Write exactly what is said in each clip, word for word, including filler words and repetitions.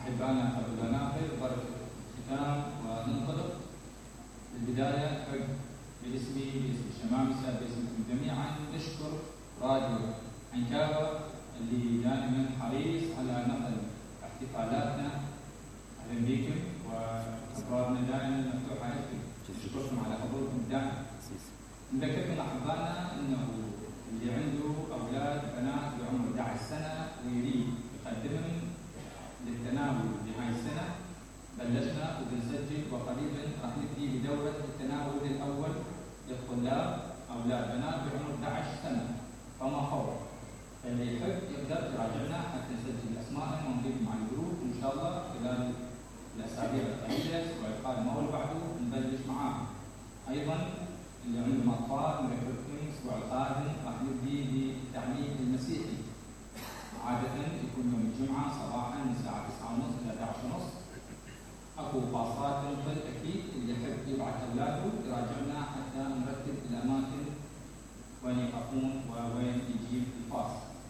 أحبائنا فضلنا خير بركة الختام وننطلق. بالبداية أحب باسمي باسم الشمامسة باسمكم جميعا نشكر راديو عنكاوة اللي دائما حريص على نقل احتفالاتنا. أهلا بكم وأخبارنا دائما مفتوحة لكم. نشكركم على حضوركم دائما. نذكركم أحبائنا أنه اللي عنده أولاد بنات بعمر أحد عشر سنة ويريد يقدمهم للتناول لهاي السنة، بلشنا وبنسجل وقريبا راح نبدي بدورة التناول الأول للطلاب أولاد بنات بعمر أحد عشر سنة، فما فور. فاللي يحب يقدر يراجعنا حتى نسجل أسمائهم ونضيفهم على الجروب، وإن شاء الله خلال الأسابيع القليلة الأسبوع القادم أو اللي بعده نبلش معاهم. أيضا اللي عندهم أطفال نذكركم الأسبوع القادم راح نبدي بالتعليم المسيحي. عادة يكون يوم الجمعة صباحا من الساعة تسعة ونص إلى أحد عشر ونص. أكو باصات تنقل أكيد، اللي يحب يبعث أولاده يراجعنا حتى نرتب الأماكن وين يقفون ووين يجيب الباص.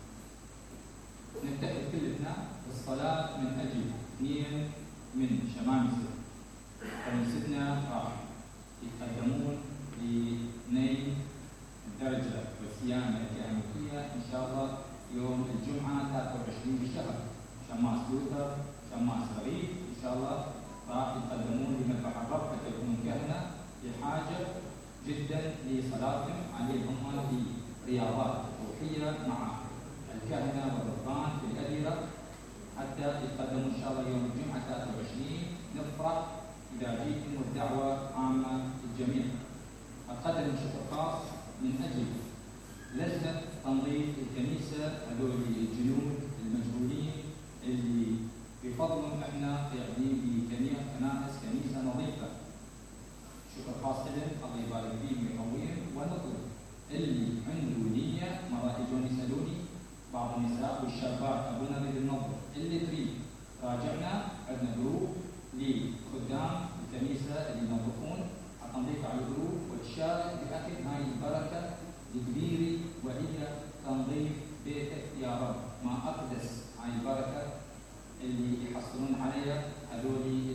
نتحد كلنا بالصلاة من أجل اثنين من شمامسة كنيستنا راح يتقدمون لنيل الدرجة والصيانة الكهنوتية إن شاء الله يوم الجمعة ثلاثة وعشرين بالشهر. شماس لوثر، شماس غريب إن شاء الله راح يقدمون لمذبح الرب حتى يكونوا كهنة بحاجة جدا لصلاتهم عليهم في رياضات روحية مع الكهنة والرهبان في الأديرة حتى يقدموا إن شاء الله يوم الجمعة ثلاثة وعشرين. نفرح إذا جيتم والدعوة عامة للجميع. أقدم شكر خاص من أجل لجنة تنظيف الكنيسة، هذول الجنود المجهولين اللي بفضلهم احنا قاعدين بكنائس كنيسة نظيفة. شكر خاص لهم، الله يبارك فيهم ويقويهم. ونطلب اللي عنده نية مرات يجون يسألوني بعض النساء والشابات أبونا نريد النظر، اللي تريد راجعنا عندنا جروب لخدام الكنيسة اللي ينظفون، حتنضيف على الجروب وتشارك بأكل هاي البركة الكبيرة وهي تنظيف بيتك يا رب. ما أقدس هاي البركة اللي يحصلون عليها هذول